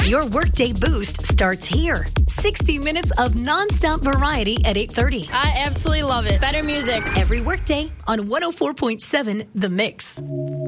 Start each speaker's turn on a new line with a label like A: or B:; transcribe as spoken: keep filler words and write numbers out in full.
A: Your Workday Boost starts here. sixty minutes of nonstop variety at eight thirty.
B: I absolutely love it. Better music.
A: Every workday on one oh four point seven The Mix.